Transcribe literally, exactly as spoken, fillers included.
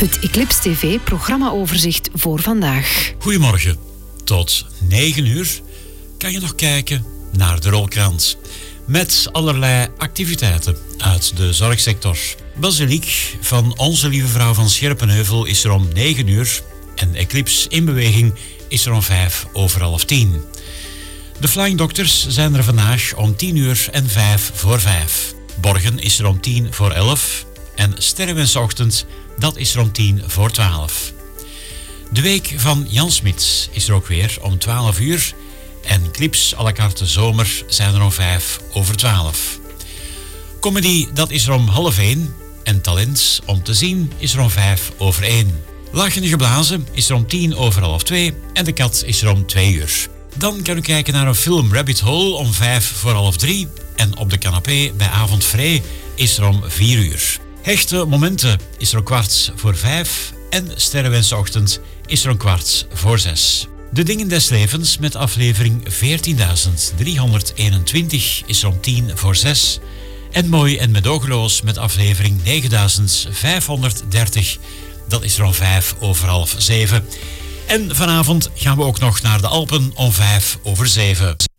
Het Eclipse T V-programmaoverzicht voor vandaag. Goedemorgen. Tot negen uur kan je nog kijken naar de rolkrant. Met allerlei activiteiten uit de zorgsector. Basiliek van Onze Lieve Vrouw van Scherpenheuvel is er om negen uur. En Eclipse in beweging is er om vijf over half tien. De Flying Doctors zijn er vandaag om tien uur en vijf voor vijf. Borgen is er om tien voor elf. En Sterrenwensochtend, dat is er om tien voor twaalf. De week van Jan Smits is er ook weer om twaalf uur. En clips à la carte zomer zijn er om vijf over twaalf. Comedy, dat is er om half één. En talent om te zien is er om vijf over één. Lachende geblazen is er om tien over half twee. En de kat is er om twee uur. Dan kan u kijken naar een film Rabbit Hole om vijf voor half drie. En op de canapé bij Avond Vree is er om vier uur. Hechte momenten is er om kwart voor vijf. En Sterrenwensochtend is er om kwart voor zes. De dingen des levens met aflevering veertienduizend driehonderdeenentwintig is er om tien voor zes. En Mooi en Medogeloos met aflevering negenduizend vijfhonderddertig. Dat is er om vijf over half zeven. En vanavond gaan we ook nog naar de Alpen om vijf over zeven.